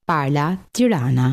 Parla Tirana.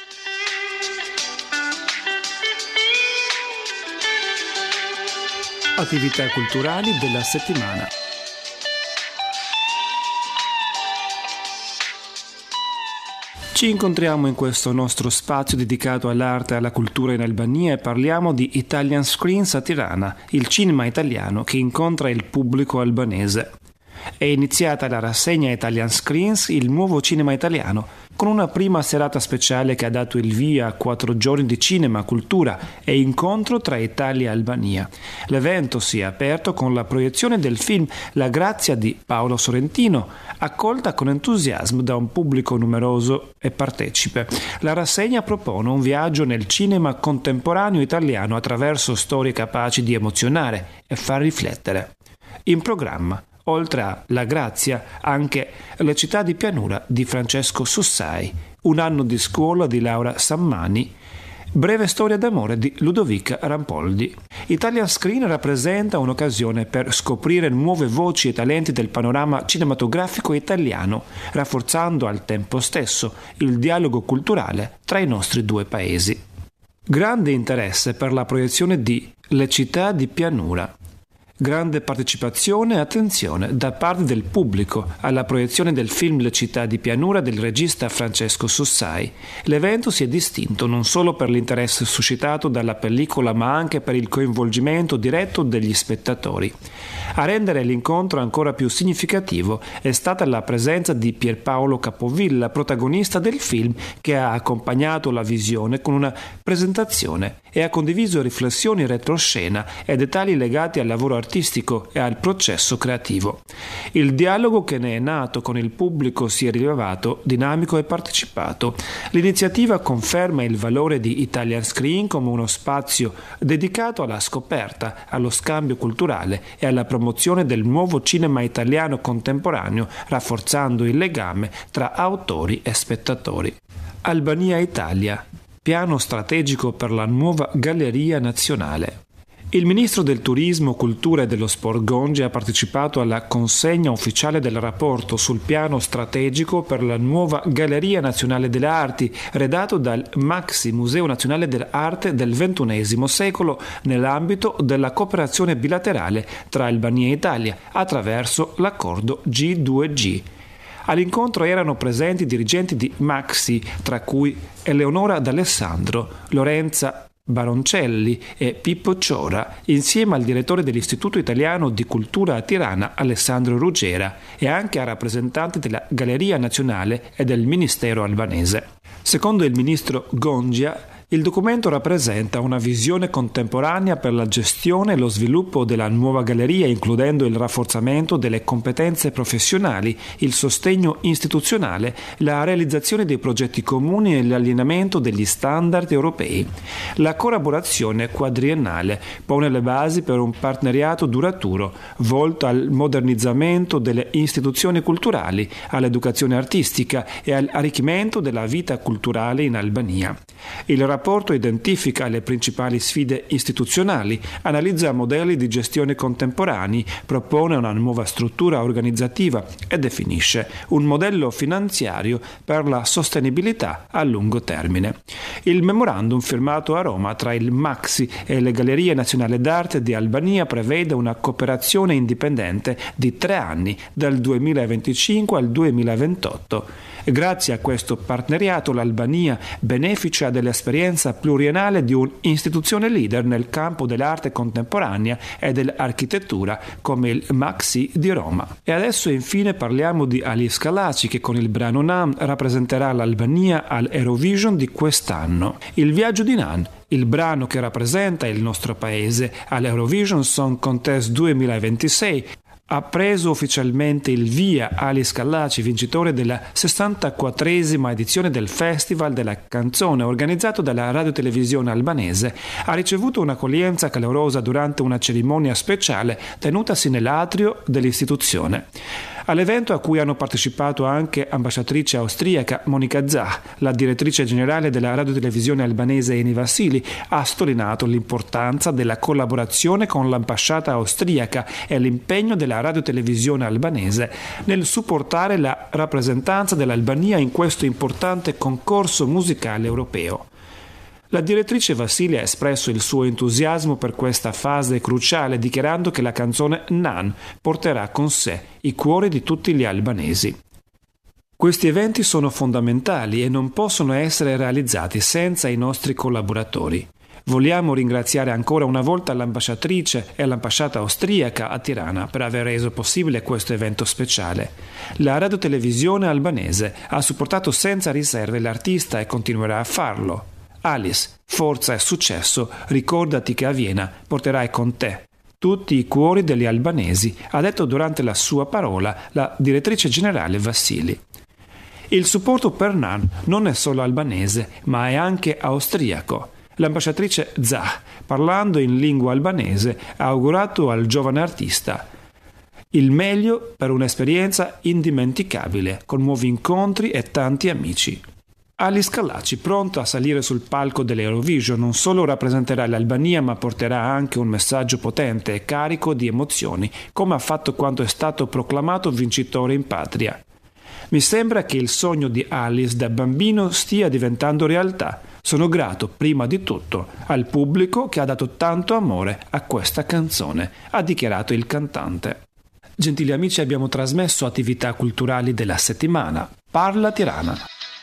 Attività culturali della settimana. Ci incontriamo in questo nostro spazio dedicato all'arte e alla cultura in Albania e parliamo di Italian Screens a Tirana, il cinema italiano che incontra il pubblico albanese. È iniziata la rassegna Italian Screens, il nuovo cinema italiano, con una prima serata speciale che ha dato il via a 4 giorni di cinema, cultura e incontro tra Italia e Albania. L'evento si è aperto con la proiezione del film La Grazia di Paolo Sorrentino, accolta con entusiasmo da un pubblico numeroso e partecipe. La rassegna propone un viaggio nel cinema contemporaneo italiano attraverso storie capaci di emozionare e far riflettere. In programma, oltre a La Grazia, anche Le città di pianura di Francesco Sussai, Un anno di scuola di Laura Sammani, Breve storia d'amore di Ludovica Rampoldi. Italian Screen rappresenta un'occasione per scoprire nuove voci e talenti del panorama cinematografico italiano, rafforzando al tempo stesso il dialogo culturale tra i nostri due paesi. Grande interesse per la proiezione di Le città di pianura. Grande partecipazione e attenzione da parte del pubblico alla proiezione del film Le città di pianura del regista Francesco Sussai. L'evento si è distinto non solo per l'interesse suscitato dalla pellicola ma anche per il coinvolgimento diretto degli spettatori. A rendere l'incontro ancora più significativo è stata la presenza di Pierpaolo Capovilla, protagonista del film, che ha accompagnato la visione con una presentazione e ha condiviso riflessioni retroscena e dettagli legati al lavoro artistico e al processo creativo. Il dialogo che ne è nato con il pubblico si è rivelato dinamico e partecipato. L'iniziativa conferma il valore di Italian Screen come uno spazio dedicato alla scoperta, allo scambio culturale e alla promozione del nuovo cinema italiano contemporaneo, rafforzando il legame tra autori e spettatori. Albania-Italia. Piano strategico per la nuova Galleria Nazionale. Il ministro del Turismo, Cultura e dello Sport Gongi ha partecipato alla consegna ufficiale del rapporto sul piano strategico per la nuova Galleria Nazionale delle Arti, redatto dal Maxi Museo Nazionale dell'Arte del XXI secolo nell'ambito della cooperazione bilaterale tra Albania e Italia attraverso l'accordo G2G. All'incontro erano presenti dirigenti di Maxi, tra cui Eleonora D'Alessandro, Lorenza Baroncelli e Pippo Ciora, insieme al direttore dell'Istituto Italiano di Cultura a Tirana, Alessandro Ruggera, e anche a rappresentanti della Galleria Nazionale e del Ministero albanese. Secondo il ministro Gongia, il documento rappresenta una visione contemporanea per la gestione e lo sviluppo della nuova galleria, includendo il rafforzamento delle competenze professionali, il sostegno istituzionale, la realizzazione dei progetti comuni e l'allineamento degli standard europei. La collaborazione quadriennale pone le basi per un partenariato duraturo, volto al modernizzamento delle istituzioni culturali, all'educazione artistica e all'arricchimento della vita culturale in Albania. Il rapporto identifica le principali sfide istituzionali, analizza modelli di gestione contemporanei, propone una nuova struttura organizzativa e definisce un modello finanziario per la sostenibilità a lungo termine. Il memorandum firmato a Roma tra il Maxi e le Gallerie Nazionali d'Arte di Albania prevede una cooperazione indipendente di 3 anni, dal 2025 al 2028. Grazie a questo partenariato l'Albania beneficia dell'esperienza pluriennale di un'istituzione leader nel campo dell'arte contemporanea e dell'architettura come il Maxi di Roma. E adesso infine parliamo di Ali Scalaci, che con il brano Nan rappresenterà l'Albania all'Eurovision di quest'anno. Il viaggio di Nan, il brano che rappresenta il nostro paese all'Eurovision Song Contest 2026, ha preso ufficialmente il via Ali Scallaci, vincitore della 64esima edizione del Festival della Canzone organizzato dalla radiotelevisione albanese. Ha ricevuto un'accoglienza calorosa durante una cerimonia speciale tenutasi nell'atrio dell'istituzione. All'evento, a cui hanno partecipato anche ambasciatrice austriaca Monika Zah, la direttrice generale della radiotelevisione albanese Eni Vassili, ha sottolineato l'importanza della collaborazione con l'ambasciata austriaca e l'impegno della radiotelevisione albanese nel supportare la rappresentanza dell'Albania in questo importante concorso musicale europeo. La direttrice Vassili ha espresso il suo entusiasmo per questa fase cruciale, dichiarando che la canzone Nan porterà con sé i cuori di tutti gli albanesi. Questi eventi sono fondamentali e non possono essere realizzati senza i nostri collaboratori. Vogliamo ringraziare ancora una volta l'ambasciatrice e l'ambasciata austriaca a Tirana per aver reso possibile questo evento speciale. La radiotelevisione albanese ha supportato senza riserve l'artista e continuerà a farlo. Alice, forza e successo, ricordati che a Vienna porterai con te tutti i cuori degli albanesi, ha detto durante la sua parola la direttrice generale Vassili. Il supporto per Nan non è solo albanese, ma è anche austriaco. L'ambasciatrice Zah, parlando in lingua albanese, ha augurato al giovane artista il meglio per un'esperienza indimenticabile, con nuovi incontri e tanti amici. Alice Kallaci, pronto a salire sul palco dell'Eurovision, non solo rappresenterà l'Albania ma porterà anche un messaggio potente e carico di emozioni, come ha fatto quando è stato proclamato vincitore in patria. Mi sembra che il sogno di Alice da bambino stia diventando realtà. Sono grato prima di tutto al pubblico che ha dato tanto amore a questa canzone, ha dichiarato il cantante. Gentili amici, abbiamo trasmesso attività culturali della settimana. Parla Tirana.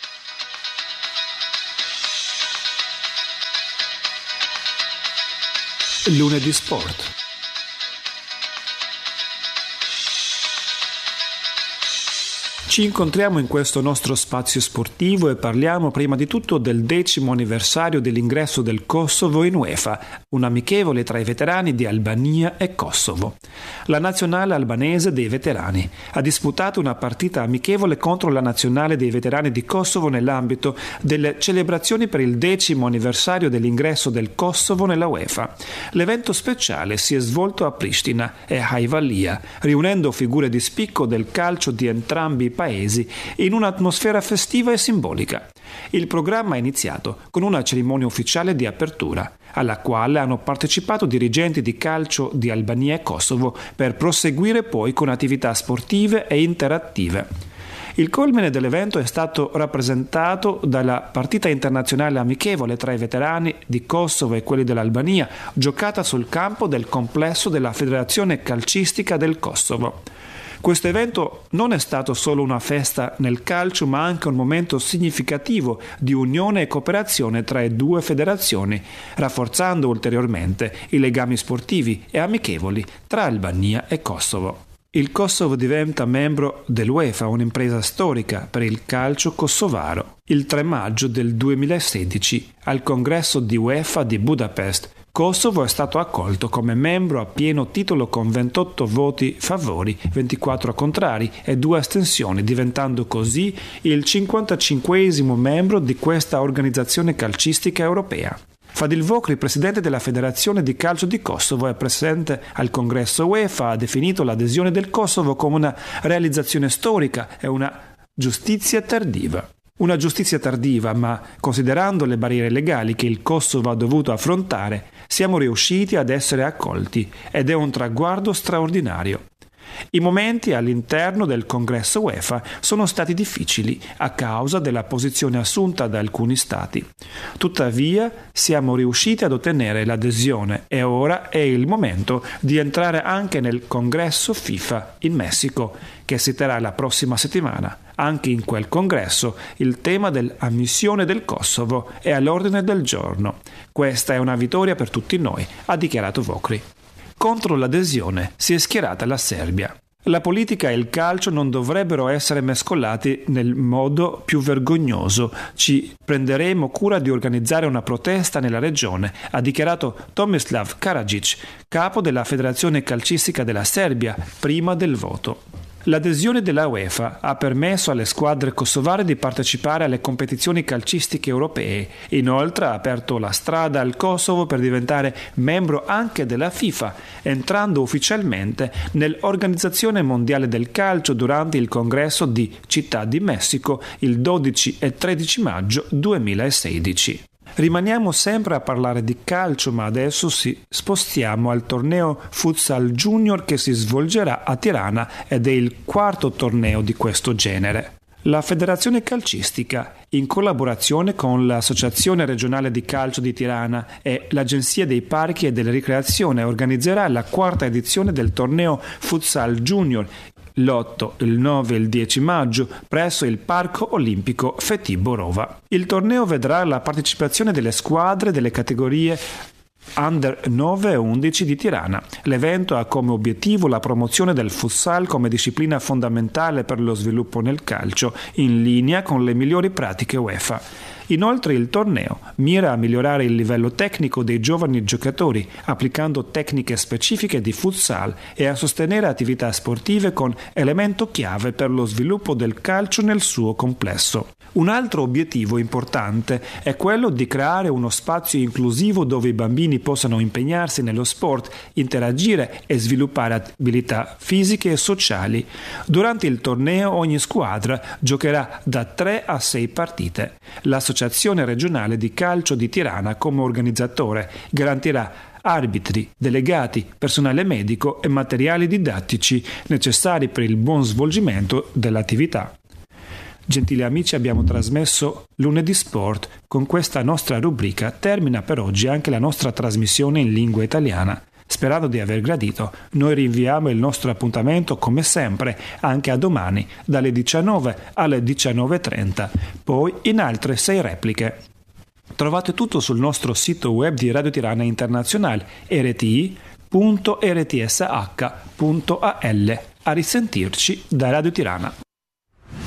Lunedì Sport. Ci incontriamo in questo nostro spazio sportivo e parliamo prima di tutto del 10° anniversario dell'ingresso del Kosovo in UEFA, un amichevole tra i veterani di Albania e Kosovo. La nazionale albanese dei veterani ha disputato una partita amichevole contro la nazionale dei veterani di Kosovo nell'ambito delle celebrazioni per il 10° anniversario dell'ingresso del Kosovo nella UEFA. L'evento speciale si è svolto a Pristina e Hajvalia, riunendo figure di spicco del calcio di entrambi i paesi in un'atmosfera festiva e simbolica. Il programma è iniziato con una cerimonia ufficiale di apertura, alla quale hanno partecipato dirigenti di calcio di Albania e Kosovo, per proseguire poi con attività sportive e interattive. Il culmine dell'evento è stato rappresentato dalla partita internazionale amichevole tra i veterani di Kosovo e quelli dell'Albania, giocata sul campo del complesso della Federazione Calcistica del Kosovo. Questo evento non è stato solo una festa nel calcio, ma anche un momento significativo di unione e cooperazione tra le due federazioni, rafforzando ulteriormente i legami sportivi e amichevoli tra Albania e Kosovo. Il Kosovo diventa membro dell'UEFA, un'impresa storica per il calcio kosovaro. Il 3 maggio del 2016, al congresso di UEFA di Budapest, Kosovo è stato accolto come membro a pieno titolo con 28 voti favori, 24 contrari e 2 astensioni, diventando così il 55esimo membro di questa organizzazione calcistica europea. Fadil Vokri, presidente della Federazione di Calcio di Kosovo e presente al congresso UEFA, ha definito l'adesione del Kosovo come una realizzazione storica e una giustizia tardiva. Una giustizia tardiva, ma considerando le barriere legali che il Kosovo ha dovuto affrontare, siamo riusciti ad essere accolti ed è un traguardo straordinario. I momenti all'interno del congresso UEFA sono stati difficili a causa della posizione assunta da alcuni stati. Tuttavia siamo riusciti ad ottenere l'adesione e ora è il momento di entrare anche nel congresso FIFA in Messico, che si terrà la prossima settimana. Anche in quel congresso il tema dell'ammissione del Kosovo è all'ordine del giorno. Questa è una vittoria per tutti noi, ha dichiarato Vokri. Contro l'adesione si è schierata la Serbia. La politica e il calcio non dovrebbero essere mescolati nel modo più vergognoso. Ci prenderemo cura di organizzare una protesta nella regione, ha dichiarato Tomislav Karadzic, capo della Federazione Calcistica della Serbia, prima del voto. L'adesione della UEFA ha permesso alle squadre kosovare di partecipare alle competizioni calcistiche europee. Inoltre ha aperto la strada al Kosovo per diventare membro anche della FIFA, entrando ufficialmente nell'Organizzazione Mondiale del Calcio durante il congresso di Città di Messico il 12 e 13 maggio 2016. Rimaniamo sempre a parlare di calcio, ma adesso spostiamo al torneo Futsal Junior che si svolgerà a Tirana ed è il quarto torneo di questo genere. La Federazione Calcistica, in collaborazione con l'Associazione Regionale di Calcio di Tirana e l'Agenzia dei Parchi e della Ricreazione, organizzerà la quarta edizione del torneo Futsal Junior l'8, il 9 e il 10 maggio presso il Parco Olimpico Fetibo Rova. Il torneo vedrà la partecipazione delle squadre delle categorie Under 9 e 11 di Tirana. L'evento ha come obiettivo la promozione del futsal come disciplina fondamentale per lo sviluppo nel calcio, in linea con le migliori pratiche UEFA. Inoltre il torneo mira a migliorare il livello tecnico dei giovani giocatori, applicando tecniche specifiche di futsal e a sostenere attività sportive con elemento chiave per lo sviluppo del calcio nel suo complesso. Un altro obiettivo importante è quello di creare uno spazio inclusivo dove i bambini possano impegnarsi nello sport, interagire e sviluppare abilità fisiche e sociali. Durante il torneo ogni squadra giocherà da 3 a 6 partite. L'Associazione regionale di calcio di Tirana, come organizzatore, garantirà arbitri, delegati, personale medico e materiali didattici necessari per il buon svolgimento dell'attività. Gentili amici, abbiamo trasmesso Lunedì Sport. Con questa nostra rubrica termina per oggi anche la nostra trasmissione in lingua italiana. Sperando di aver gradito, noi rinviamo il nostro appuntamento come sempre anche a domani dalle 19 alle 19:30, poi in altre 6 repliche. Trovate tutto sul nostro sito web di Radio Tirana Internazionale rti.rtsh.al. A risentirci da Radio Tirana.